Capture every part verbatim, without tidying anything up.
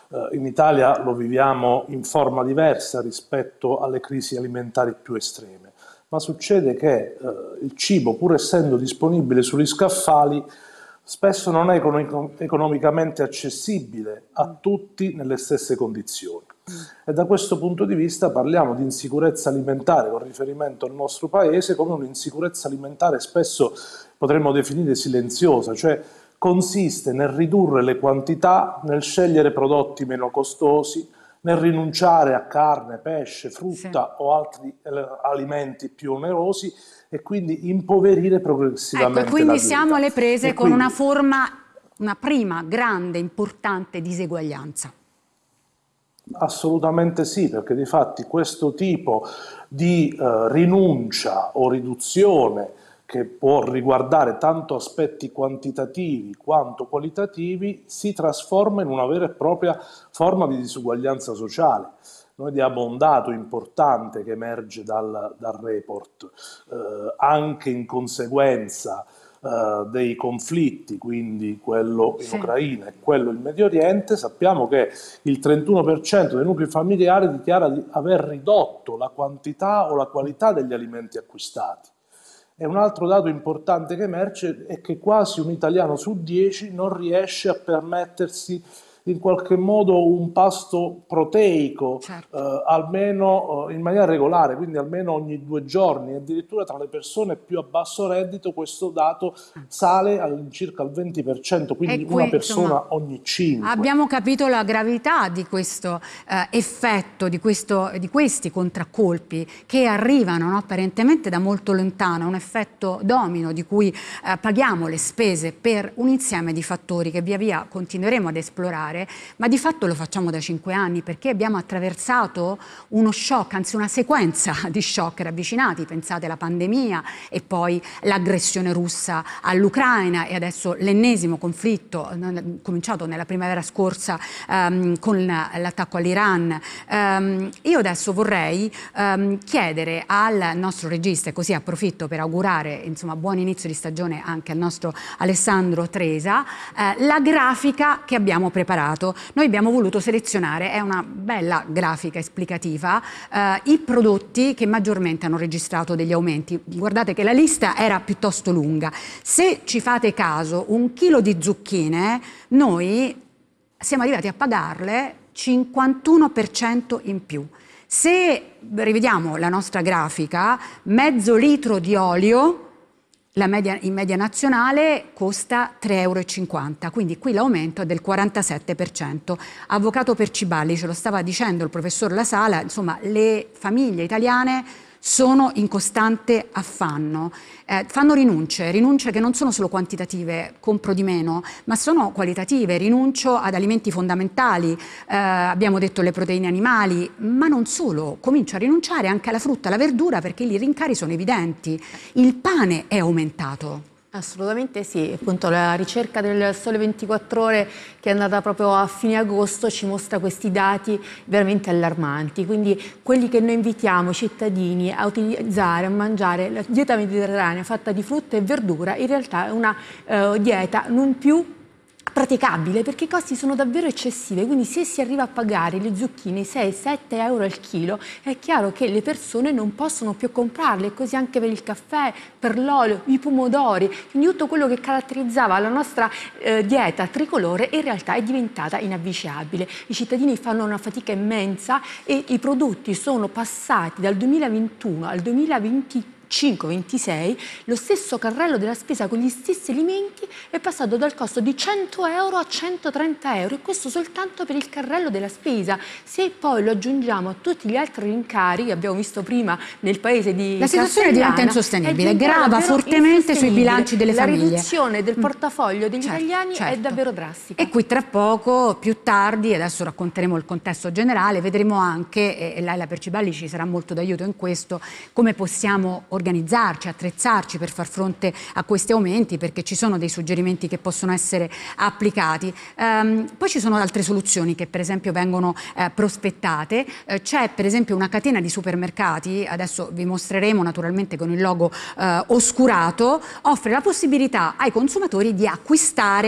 Eh, in Italia lo viviamo in forma diversa rispetto alle crisi alimentari più estreme, ma succede che eh, il cibo, pur essendo disponibile sugli scaffali, spesso non è economic- economicamente accessibile a tutti nelle stesse condizioni. E da questo punto di vista parliamo di insicurezza alimentare con riferimento al nostro paese come un'insicurezza alimentare spesso potremmo definire silenziosa, cioè consiste nel ridurre le quantità, nel scegliere prodotti meno costosi, nel rinunciare a carne, pesce, frutta Sì. o altri eh, alimenti più onerosi e quindi impoverire Ecco, e progressivamente la quindi siamo dieta. alle prese E con una quindi forma, una prima grande, importante diseguaglianza. assolutamente sì, perché di fatti questo tipo di eh, rinuncia o riduzione che può riguardare tanto aspetti quantitativi quanto qualitativi si trasforma in una vera e propria forma di disuguaglianza sociale. Noi diamo un dato importante che emerge dal, dal report, eh, anche in conseguenza eh, dei conflitti, quindi quello in Sì. Ucraina e quello in Medio Oriente, sappiamo che il trentuno per cento dei nuclei familiari dichiara di aver ridotto la quantità o la qualità degli alimenti acquistati. E un altro dato importante che emerge è che quasi un italiano su dieci non riesce a permettersi in qualche modo un pasto proteico, Certo. eh, almeno eh, in maniera regolare, quindi almeno ogni due giorni. Addirittura tra le persone più a basso reddito questo dato sale all'incirca al venti per cento, E quindi una qui, insomma, persona ogni cinque. abbiamo capito la gravità di questo eh, effetto, di, questo, di questi contraccolpi che arrivano, no, apparentemente da molto lontano, un effetto domino di cui eh, paghiamo le spese per un insieme di fattori che via via continueremo ad esplorare, ma di fatto lo facciamo da cinque anni perché abbiamo attraversato uno shock, anzi una sequenza di shock ravvicinati, pensate alla pandemia e poi l'aggressione russa all'Ucraina e adesso l'ennesimo conflitto eh, cominciato nella primavera scorsa um, con l'attacco all'Iran. Um, io adesso vorrei um, chiedere al nostro regista, e così approfitto per augurare insomma buon inizio di stagione anche al nostro Alessandro Tresa, eh, la grafica che abbiamo preparato. Noi abbiamo voluto selezionare, è una bella grafica esplicativa, eh, i prodotti che maggiormente hanno registrato degli aumenti. Guardate che la lista era piuttosto lunga. Se ci fate caso, un chilo di zucchine noi siamo arrivati a pagarle cinquantuno per cento in più. Se rivediamo la nostra grafica, mezzo litro di olio, la media, in media nazionale, costa tre euro e cinquanta, quindi qui l'aumento è del quarantasette per cento. Avvocato Perciballi, ce lo stava dicendo il professor La Sala, insomma le famiglie italiane sono in costante affanno, eh, fanno rinunce, rinunce che non sono solo quantitative, compro di meno, ma sono qualitative, rinuncio ad alimenti fondamentali, eh, abbiamo detto le proteine animali, ma non solo, comincio a rinunciare anche alla frutta, alla verdura perché i rincari sono evidenti, il pane è aumentato. Assolutamente sì, appunto la ricerca del Sole ventiquattro Ore che è andata proprio a fine agosto ci mostra questi dati veramente allarmanti, quindi quelli che noi invitiamo i cittadini a utilizzare, a mangiare la dieta mediterranea fatta di frutta e verdura, in realtà è una eh, dieta non più praticabile perché i costi sono davvero eccessivi, quindi se si arriva a pagare le zucchine sei sette euro al chilo è chiaro che le persone non possono più comprarle, così anche per il caffè, per l'olio, i pomodori, quindi tutto quello che caratterizzava la nostra eh, dieta tricolore in realtà è diventata inavvicinabile. I cittadini fanno una fatica immensa e i prodotti sono passati dal duemilaventuno al duemilaventicinque ventisei, lo stesso carrello della spesa con gli stessi alimenti è passato dal costo di cento euro a centotrenta euro e questo soltanto per il carrello della spesa. Se poi lo aggiungiamo a tutti gli altri rincari che abbiamo visto prima nel paese di la situazione diventa insostenibile, grava fortemente sui bilanci delle la famiglie. La riduzione del portafoglio degli certo, italiani certo. è davvero drastica. E qui tra poco, più tardi, adesso racconteremo il contesto generale, vedremo anche, e Laila Perciballi ci sarà molto d'aiuto in questo, come possiamo organizzarci, attrezzarci per far fronte a questi aumenti, perché ci sono dei suggerimenti che possono essere applicati. Um, poi ci sono altre soluzioni che per esempio vengono eh, prospettate. Eh, c'è per esempio una catena di supermercati, adesso vi mostreremo naturalmente con il logo eh, oscurato, offre la possibilità ai consumatori di acquistare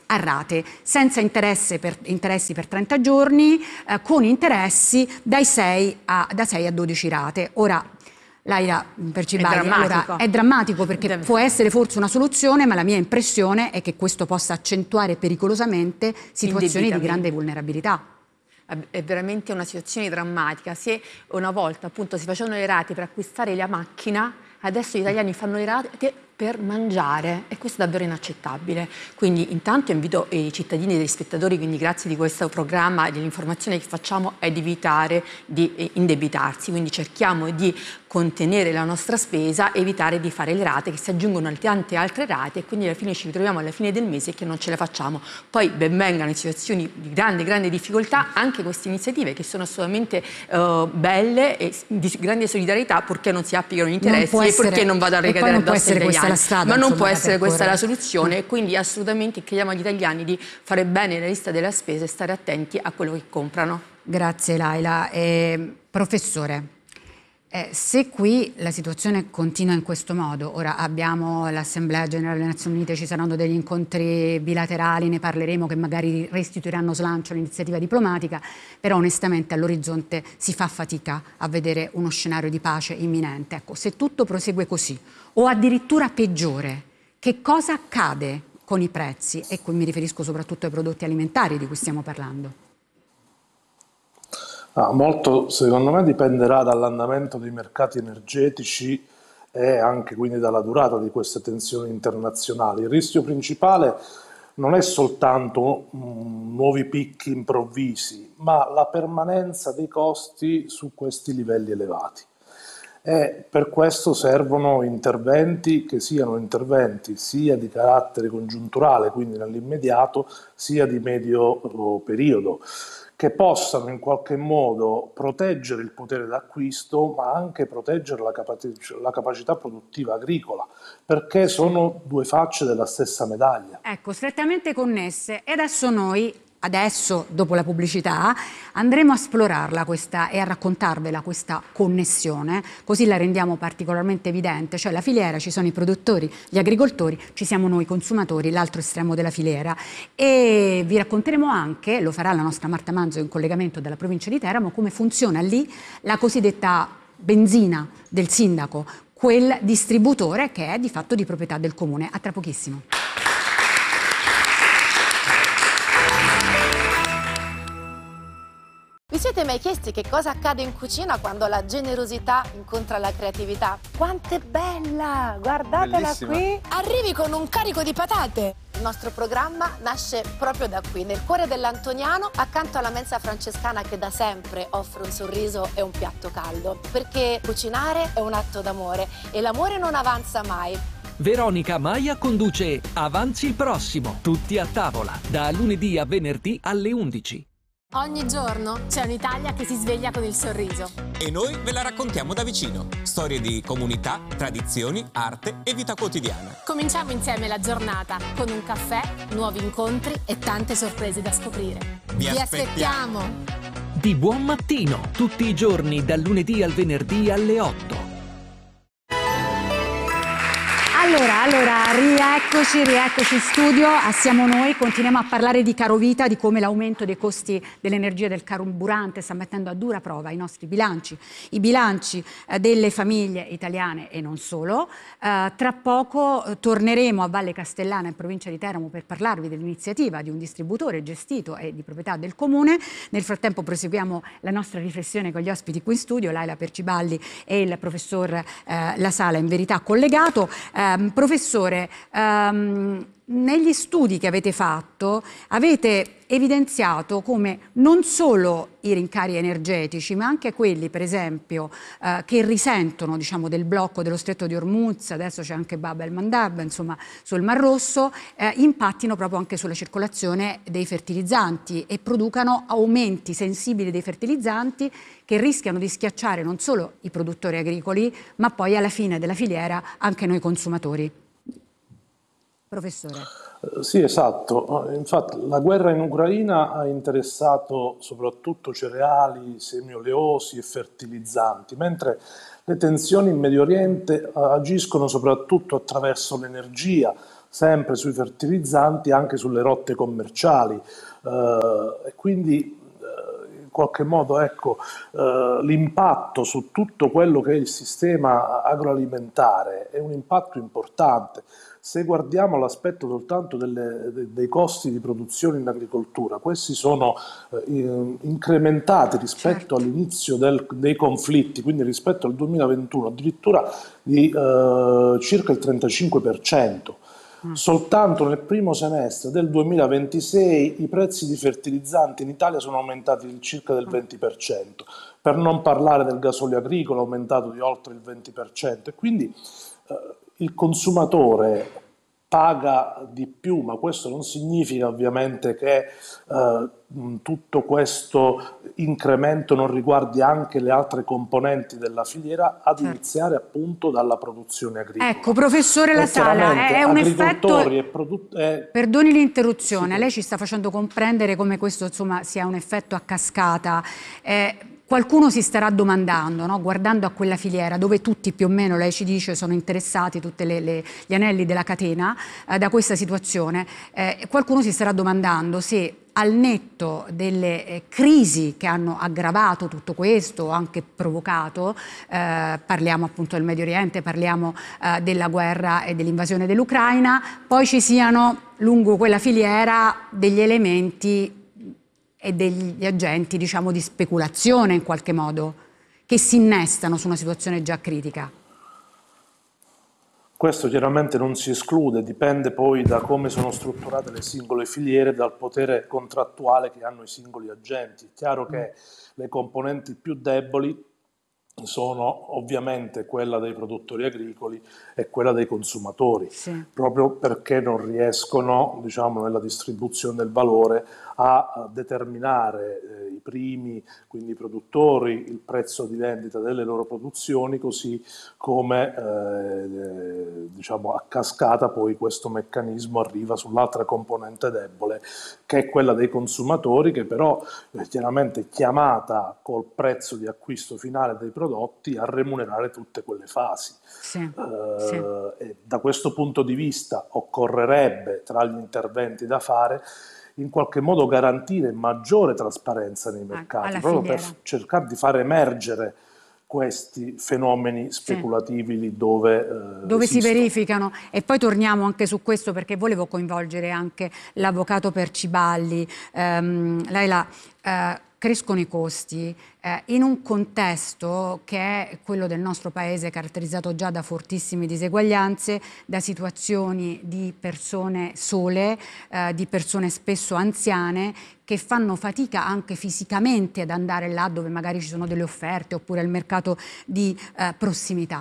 a rate, senza interesse per, interessi per trenta giorni, eh, con interessi dai sei a, da sei a dodici rate. Ora, Laila Percibali, è drammatico. Allora, è drammatico perché Deve... può essere forse una soluzione, ma la mia impressione è che questo possa accentuare pericolosamente situazioni di grande vulnerabilità. È veramente una situazione drammatica. Se una volta appunto si facevano le rate per acquistare la macchina, adesso gli italiani fanno le rate per mangiare e questo è davvero inaccettabile. Quindi intanto invito i cittadini e gli spettatori, quindi grazie di questo programma e dell'informazione che facciamo, ad evitare di indebitarsi, quindi cerchiamo di contenere la nostra spesa, evitare di fare le rate che si aggiungono a tante altre rate e quindi alla fine ci ritroviamo alla fine del mese che non ce le facciamo. Poi ben vengano in situazioni di grande grande difficoltà anche queste iniziative che sono assolutamente uh, belle e di grande solidarietà, purché non si applicano gli interessi e purché non vada a ricadere addosso agli italiani. La strada, ma non insomma, può essere questa la percorrere. soluzione e quindi assolutamente chiediamo agli italiani di fare bene la lista della spesa e stare attenti a quello che comprano. Grazie Laila. Eh, professore, eh, se qui la situazione continua in questo modo, ora abbiamo l'Assemblea Generale delle Nazioni Unite, ci saranno degli incontri bilaterali, ne parleremo, che magari restituiranno slancio all'iniziativa diplomatica, però onestamente all'orizzonte si fa fatica a vedere uno scenario di pace imminente. Ecco, se tutto prosegue così o addirittura peggiore, che cosa accade con i prezzi? E qui mi riferisco soprattutto ai prodotti alimentari di cui stiamo parlando. Ah, molto secondo me dipenderà dall'andamento dei mercati energetici e anche quindi dalla durata di queste tensioni internazionali. Il rischio principale non è soltanto mh, nuovi picchi improvvisi, ma la permanenza dei costi su questi livelli elevati. E per questo servono interventi che siano interventi sia di carattere congiunturale, quindi nell'immediato, sia di medio periodo, che possano in qualche modo proteggere il potere d'acquisto, ma anche proteggere la, capac- la capacità produttiva agricola, perché sono due facce della stessa medaglia. Ecco, strettamente connesse. E adesso noi... Adesso, dopo la pubblicità, andremo a esplorarla questa, e a raccontarvela questa connessione, così la rendiamo particolarmente evidente. Cioè la filiera, ci sono i produttori, gli agricoltori, ci siamo noi consumatori, l'altro estremo della filiera. E vi racconteremo anche, lo farà la nostra Marta Manzo in collegamento dalla provincia di Teramo, come funziona lì la cosiddetta benzina del sindaco, quel distributore che è di fatto di proprietà del comune. A tra pochissimo. Vi siete mai chiesti che cosa accade in cucina quando la generosità incontra la creatività? Quanto è bella! Guardatela Bellissima. qui! Arrivi con un carico di patate! Il nostro programma nasce proprio da qui, nel cuore dell'Antoniano, accanto alla mensa francescana che da sempre offre un sorriso e un piatto caldo. Perché cucinare è un atto d'amore e l'amore non avanza mai. Veronica Maia conduce Avanzi il prossimo, tutti a tavola, da lunedì a venerdì alle undici. Ogni giorno c'è un'Italia che si sveglia con il sorriso. E noi ve la raccontiamo da vicino. Storie di comunità, tradizioni, arte e vita quotidiana. Cominciamo insieme la giornata con un caffè, nuovi incontri e tante sorprese da scoprire. Vi Vi aspettiamo. aspettiamo! Di buon mattino, tutti i giorni dal lunedì al venerdì alle otto. Allora, allora, rieccoci, rieccoci in studio, siamo noi, continuiamo a parlare di carovita, di come l'aumento dei costi dell'energia e del carburante sta mettendo a dura prova i nostri bilanci, i bilanci eh, delle famiglie italiane e non solo. Eh, tra poco eh, torneremo a Valle Castellana in provincia di Teramo per parlarvi dell'iniziativa di un distributore gestito e di proprietà del comune. Nel frattempo proseguiamo la nostra riflessione con gli ospiti qui in studio, Laila Perciballi e il professor eh, La Sala, in verità collegato. Eh, Professore, um, negli studi che avete fatto avete evidenziato come non solo i rincari energetici, ma anche quelli, per esempio, eh, che risentono, diciamo, del blocco dello Stretto di Hormuz, adesso c'è anche Bab el-Mandab, insomma, sul Mar Rosso, eh, impattino proprio anche sulla circolazione dei fertilizzanti e producano aumenti sensibili dei fertilizzanti che rischiano di schiacciare non solo i produttori agricoli, ma poi alla fine della filiera anche noi consumatori. Professore. Eh, sì, esatto. Infatti la guerra in Ucraina ha interessato soprattutto cereali, semi oleosi e fertilizzanti, mentre le tensioni in Medio Oriente agiscono soprattutto attraverso l'energia, sempre sui fertilizzanti, anche sulle rotte commerciali, eh, e quindi in qualche modo ecco, eh, l'impatto su tutto quello che è il sistema agroalimentare è un impatto importante. Se guardiamo l'aspetto soltanto delle, de, dei costi di produzione in agricoltura, questi sono eh, incrementati rispetto certo. all'inizio del, dei conflitti, quindi rispetto al duemilaventuno addirittura di eh, circa il trentacinque per cento. Soltanto nel primo semestre del duemilaventisei i prezzi di fertilizzanti in Italia sono aumentati di circa del venti per cento, per non parlare del gasolio agricolo aumentato di oltre il venti per cento, e quindi eh, il consumatore paga di più, ma questo non significa ovviamente che eh, tutto questo incremento non riguardi anche le altre componenti della filiera, ad certo. iniziare appunto dalla produzione agricola. Ecco, professore La Sala, è un effetto, e produ- è... perdoni l'interruzione, sì. lei ci sta facendo comprendere come questo insomma sia un effetto a cascata. Eh, Qualcuno si starà domandando, no? Guardando a quella filiera dove tutti più o meno, lei ci dice, sono interessati, tutti gli anelli della catena, eh, da questa situazione, eh, qualcuno si starà domandando se al netto delle eh, crisi che hanno aggravato tutto questo, anche provocato, eh, parliamo appunto del Medio Oriente, parliamo eh, della guerra e dell'invasione dell'Ucraina, poi ci siano lungo quella filiera degli elementi e degli agenti, diciamo, di speculazione in qualche modo, che si innestano su una situazione già critica. Questo chiaramente non si esclude, dipende poi da come sono strutturate le singole filiere, dal potere contrattuale che hanno i singoli agenti. È chiaro che le componenti più deboli sono ovviamente quella dei produttori agricoli e quella dei consumatori, sì. proprio perché non riescono, diciamo, nella distribuzione del valore a determinare eh, i primi, quindi i produttori, il prezzo di vendita delle loro produzioni, così come eh, diciamo a cascata poi questo meccanismo arriva sull'altra componente debole, che è quella dei consumatori, che però è chiaramente chiamata col prezzo di acquisto finale dei prodotti a remunerare tutte quelle fasi. Sì, eh, sì. E da questo punto di vista occorrerebbe, tra gli interventi da fare, in qualche modo garantire maggiore trasparenza nei mercati, alla proprio filiera, per cercare di far emergere questi fenomeni speculativi sì. dove, eh, dove si verificano. E poi torniamo anche su questo, perché volevo coinvolgere anche l'avvocato Perciballi. ehm, Laila, eh, crescono i costi eh, in un contesto che è quello del nostro paese, caratterizzato già da fortissime diseguaglianze, da situazioni di persone sole, eh, di persone spesso anziane, che fanno fatica anche fisicamente ad andare là dove magari ci sono delle offerte, oppure al mercato di eh, prossimità.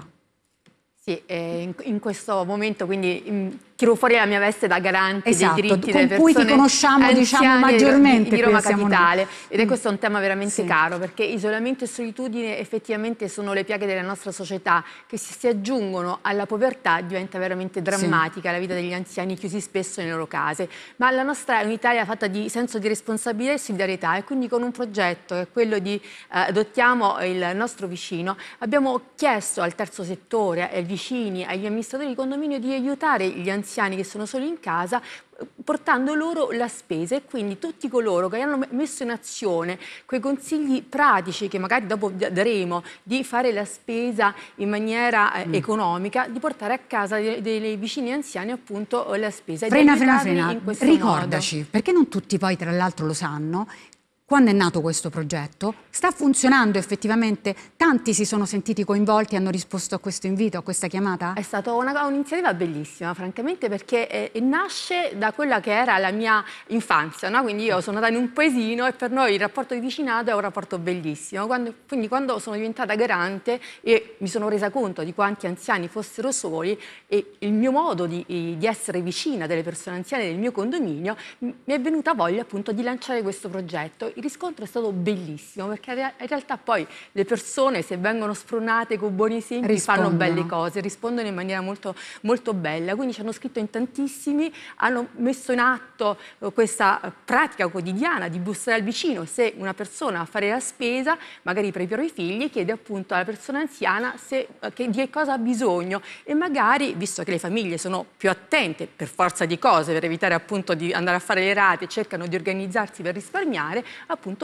Sì, eh, in, in questo momento quindi in, tiro fuori la mia veste da garante esatto, dei diritti con delle persone cui ti conosciamo, diciamo, maggiormente di, di Roma Capitale, noi. ed è questo un tema veramente sì. caro, perché isolamento e solitudine effettivamente sono le piaghe della nostra società che si, si aggiungono alla povertà, diventa veramente drammatica sì. la vita degli anziani chiusi spesso nelle loro case, ma la nostra è un'Italia fatta di senso di responsabilità e solidarietà, e quindi con un progetto che è quello di eh, adottiamo il nostro vicino, abbiamo chiesto al terzo settore, ai vicini, agli amministratori di condominio di aiutare gli anziani che sono soli in casa, portando loro la spesa, e quindi tutti coloro che hanno messo in azione quei consigli pratici che magari dopo daremo, di fare la spesa in maniera eh, mm. economica, di portare a casa dei, dei vicini anziani appunto la spesa. Frena, frena, frena, in questo ricordaci, modo. Perché non tutti poi tra l'altro lo sanno, quando è nato questo progetto, sta funzionando effettivamente? Tanti si sono sentiti coinvolti e hanno risposto a questo invito, a questa chiamata? È stata un'iniziativa bellissima, francamente, perché eh, nasce da quella che era la mia infanzia, no? Quindi io sono nata in un paesino e per noi il rapporto di vicinato è un rapporto bellissimo. Quando, quindi quando sono diventata garante e mi sono resa conto di quanti anziani fossero soli, e il mio modo di, di essere vicina delle persone anziane del mio condominio, mi è venuta voglia appunto di lanciare questo progetto. il riscontro è stato bellissimo, perché in realtà poi le persone, se vengono spronate con buoni esempi, Rispondono. fanno belle cose, rispondono in maniera molto, molto bella. Quindi ci hanno scritto in tantissimi, hanno messo in atto questa pratica quotidiana di bussare al vicino. Se una persona va a fare la spesa, magari per i propri figli, chiede appunto alla persona anziana se, che, di che cosa ha bisogno, e magari, visto che le famiglie sono più attente per forza di cose, per evitare appunto di andare a fare le rate, cercano di organizzarsi per risparmiare, appunto